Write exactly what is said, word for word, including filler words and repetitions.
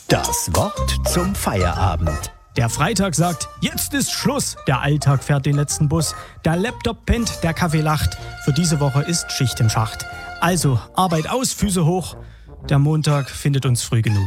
Das Wort zum Feierabend. Der Freitag sagt, jetzt ist Schluss. Der Alltag fährt den letzten Bus. Der Laptop pennt, der Kaffee lacht. Für diese Woche ist Schicht im Schacht. Also, Arbeit aus, Füße hoch. Der Montag findet uns früh genug.